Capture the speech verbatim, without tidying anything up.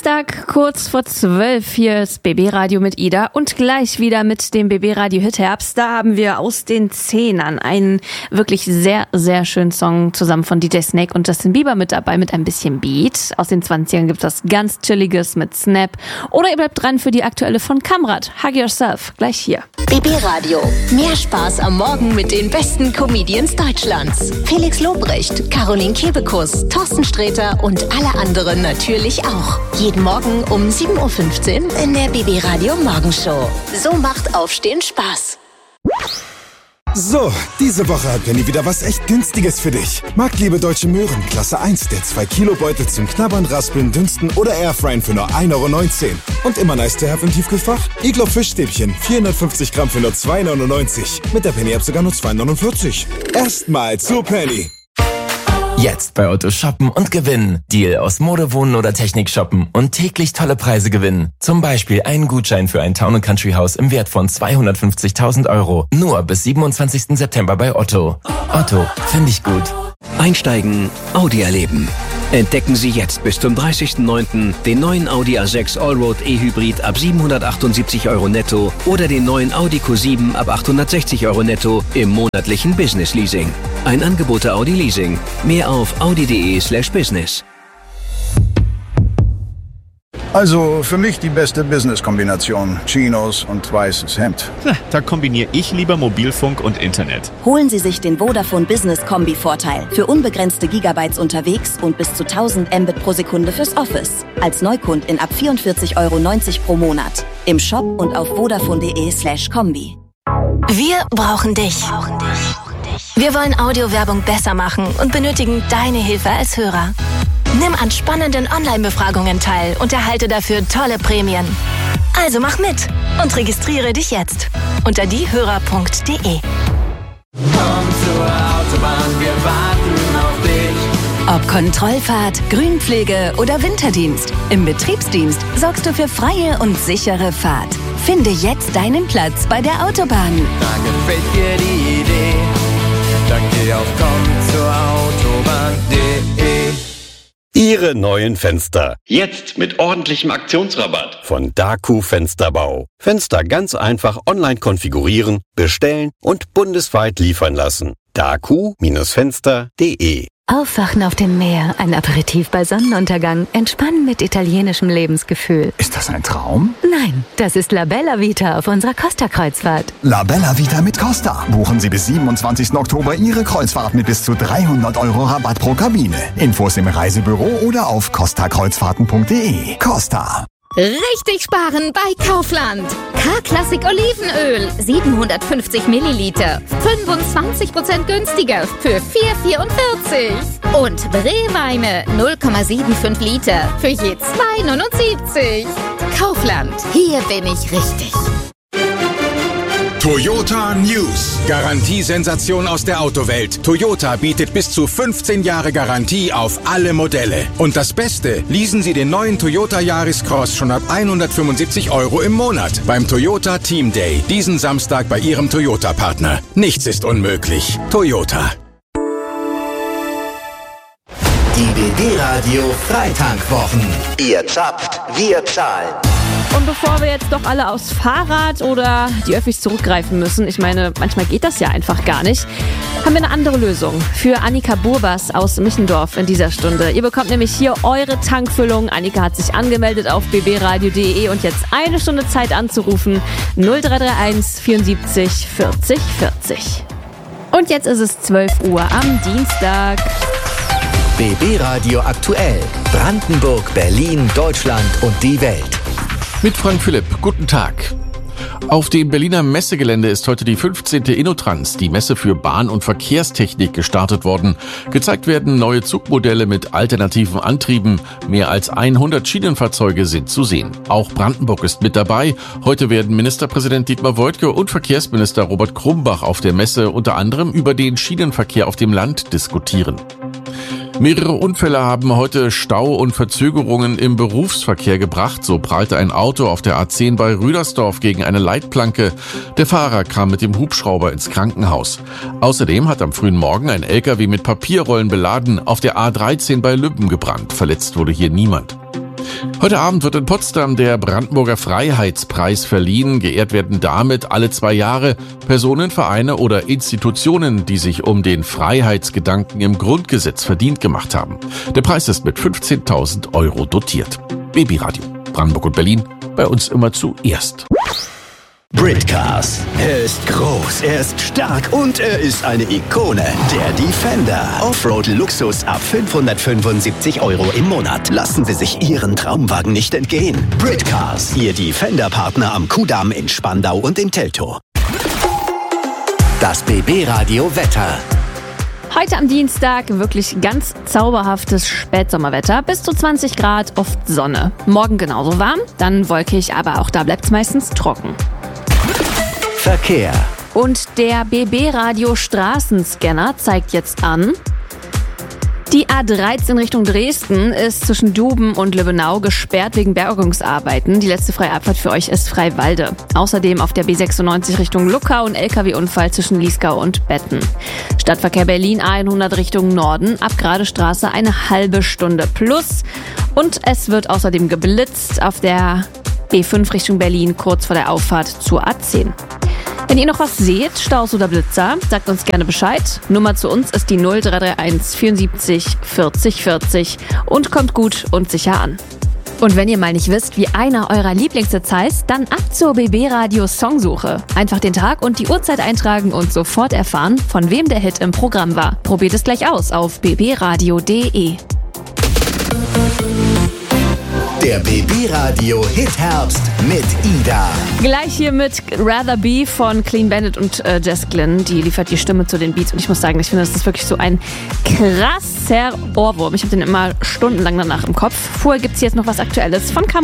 Dienstag, kurz vor zwölf, hier ist B B-Radio mit Ida und gleich wieder mit dem B B-Radio Hit Herbst. Da haben wir aus den Zehnern einen wirklich sehr, sehr schönen Song zusammen von D J Snake und Justin Bieber mit dabei mit ein bisschen Beat. Aus den zwanzigern gibt es was ganz Chilliges mit Snap. Oder ihr bleibt dran für die aktuelle von Kamrat, Hug Yourself, gleich hier. B B-Radio, mehr Spaß am Morgen mit den besten Comedians Deutschlands. Felix Lobrecht, Caroline Kebekus, Thorsten Sträter und alle anderen natürlich auch. Jeden Morgen um sieben Uhr fünfzehn in der B B-Radio Morgenshow. So macht Aufstehen Spaß. So, diese Woche hat Penny wieder was echt Günstiges für dich. Marktliebe Deutsche Möhren, Klasse eins, der zwei Kilo Beutel zum Knabbern, Raspeln, Dünsten oder Airfryen für nur ein Euro neunzehn. Und immer nice to have im Tiefkühlfach? Iglo Fischstäbchen, vierhundertfünfzig Gramm für nur zwei neunundneunzig. Mit der Penny-App sogar nur zwei neunundvierzig. Erstmal zu Penny. Jetzt bei Otto shoppen und gewinnen. Deal aus Mode, Wohnen oder Technik shoppen und täglich tolle Preise gewinnen. Zum Beispiel einen Gutschein für ein Town and Country Haus im Wert von zweihundertfünfzigtausend Euro. Nur bis siebenundzwanzigsten September bei Otto. Otto, finde ich gut. Einsteigen, Audi erleben. Entdecken Sie jetzt bis zum dreißigsten neunten den neuen Audi A sechs Allroad E-Hybrid ab siebenhundertachtundsiebzig Euro netto oder den neuen Audi Q sieben ab achthundertsechzig Euro netto im monatlichen Business Leasing. Ein Angebot der Audi Leasing. Mehr auf audi.de slash business. Also für mich die beste Business-Kombination. Chinos und weißes Hemd. Na, da kombiniere ich lieber Mobilfunk und Internet. Holen Sie sich den Vodafone Business Kombi-Vorteil. Für unbegrenzte Gigabytes unterwegs und bis zu tausend Mbit pro Sekunde fürs Office. Als Neukund in ab vierundvierzig Euro neunzig pro Monat. Im Shop und auf vodafone.de slash Kombi. Wir brauchen dich. Wir wollen Audiowerbung besser machen und benötigen deine Hilfe als Hörer. Nimm an spannenden Online-Befragungen teil und erhalte dafür tolle Prämien. Also mach mit und registriere dich jetzt unter diehörer punkt de. Komm zur Autobahn, wir warten auf dich. Ob Kontrollfahrt, Grünpflege oder Winterdienst, im Betriebsdienst sorgst du für freie und sichere Fahrt. Finde jetzt deinen Platz bei der Autobahn. Da gefällt dir die Idee, dann geh auf komm zur Autobahn punkt de. Ihre neuen Fenster. Jetzt mit ordentlichem Aktionsrabatt. Von Daku Fensterbau. Fenster ganz einfach online konfigurieren, bestellen und bundesweit liefern lassen. daku Fenster punkt de. Aufwachen auf dem Meer, ein Aperitif bei Sonnenuntergang, entspannen mit italienischem Lebensgefühl. Ist das ein Traum? Nein, das ist La Bella Vita auf unserer Costa-Kreuzfahrt. La Bella Vita mit Costa. Buchen Sie bis siebenundzwanzigsten Oktober Ihre Kreuzfahrt mit bis zu dreihundert Euro Rabatt pro Kabine. Infos im Reisebüro oder auf costa kreuzfahrten punkt de. Costa. Richtig sparen bei Kaufland. K-Klassik Olivenöl, siebenhundertfünfzig Milliliter, fünfundzwanzig Prozent günstiger für vier Euro vierundvierzig. Und Brewweine null Komma fünfundsiebzig Liter für je zwei Euro neunundsiebzig. Kaufland, hier bin ich richtig. Toyota News. Garantiesensation aus der Autowelt. Toyota bietet bis zu fünfzehn Jahre Garantie auf alle Modelle. Und das Beste, leasen Sie den neuen Toyota Yaris Cross schon ab hundertfünfundsiebzig Euro im Monat beim Toyota Team Day. Diesen Samstag bei Ihrem Toyota-Partner. Nichts ist unmöglich. Toyota. Die B B-Radio Freitankwwochen. Ihr zapft, wir zahlen. Und bevor wir jetzt doch alle aufs Fahrrad oder die Öffis zurückgreifen müssen, ich meine, manchmal geht das ja einfach gar nicht, haben wir eine andere Lösung für Annika Burbas aus Michendorf in dieser Stunde. Ihr bekommt nämlich hier eure Tankfüllung. Annika hat sich angemeldet auf b b radio punkt de und jetzt eine Stunde Zeit anzurufen. null drei drei eins vierundsiebzig vierzig vierzig. Und jetzt ist es zwölf Uhr am Dienstag. B B-Radio aktuell. Brandenburg, Berlin, Deutschland und die Welt. Mit Frank Philipp, guten Tag. Auf dem Berliner Messegelände ist heute die fünfzehnte InnoTrans, die Messe für Bahn- und Verkehrstechnik, gestartet worden. Gezeigt werden neue Zugmodelle mit alternativen Antrieben. Mehr als hundert Schienenfahrzeuge sind zu sehen. Auch Brandenburg ist mit dabei. Heute werden Ministerpräsident Dietmar Woidke und Verkehrsminister Robert Krumbach auf der Messe unter anderem über den Schienenverkehr auf dem Land diskutieren. Mehrere Unfälle haben heute Stau und Verzögerungen im Berufsverkehr gebracht. So prallte ein Auto auf der A zehn bei Rüdersdorf gegen eine Leitplanke. Der Fahrer kam mit dem Hubschrauber ins Krankenhaus. Außerdem hat am frühen Morgen ein L K W mit Papierrollen beladen auf der A dreizehn bei Lübben gebrannt. Verletzt wurde hier niemand. Heute Abend wird in Potsdam der Brandenburger Freiheitspreis verliehen. Geehrt werden damit alle zwei Jahre Personen, Vereine oder Institutionen, die sich um den Freiheitsgedanken im Grundgesetz verdient gemacht haben. Der Preis ist mit fünfzehntausend Euro dotiert. Babyradio, Brandenburg und Berlin, bei uns immer zuerst. Britcars. Er ist groß, er ist stark und er ist eine Ikone. Der Defender. Offroad-Luxus ab fünfhundertfünfundsiebzig Euro im Monat. Lassen Sie sich Ihren Traumwagen nicht entgehen. Britcars. Ihr Defender-Partner am Kudamm in Spandau und in Teltow. Das B B-Radio Wetter. Heute am Dienstag wirklich ganz zauberhaftes Spätsommerwetter. Bis zu zwanzig Grad, oft Sonne. Morgen genauso warm, dann wolkig, aber auch da bleibt es meistens trocken. Verkehr. Und der B B-Radio Straßenscanner zeigt jetzt an, die A dreizehn Richtung Dresden ist zwischen Duben und Lübbenau gesperrt wegen Bergungsarbeiten. Die letzte freie Abfahrt für euch ist Freiwalde. Außerdem auf der B sechsundneunzig Richtung Luckau ein L K W-Unfall zwischen Liesgau und Betten. Stadtverkehr Berlin A hundert Richtung Norden, ab Gradestraße eine halbe Stunde plus. Und es wird außerdem geblitzt auf der B fünf Richtung Berlin kurz vor der Auffahrt zur A zehn. Wenn ihr noch was seht, Staus oder Blitzer, sagt uns gerne Bescheid. Nummer zu uns ist die null drei drei eins vierundsiebzig vierzig vierzig und kommt gut und sicher an. Und wenn ihr mal nicht wisst, wie einer eurer Lieblingshits heißt, dann ab zur B B-Radio Songsuche. Einfach den Tag und die Uhrzeit eintragen und sofort erfahren, von wem der Hit im Programm war. Probiert es gleich aus auf b b radio punkt d e. Der B B-Radio Hit-Herbst mit Ida. Gleich hier mit Rather Be von Clean Bandit und äh, Jess Glynn. Die liefert die Stimme zu den Beats. Und ich muss sagen, ich finde, das ist wirklich so ein krasser Ohrwurm. Ich habe den immer stundenlang danach im Kopf. Vorher gibt es jetzt noch was Aktuelles von Cam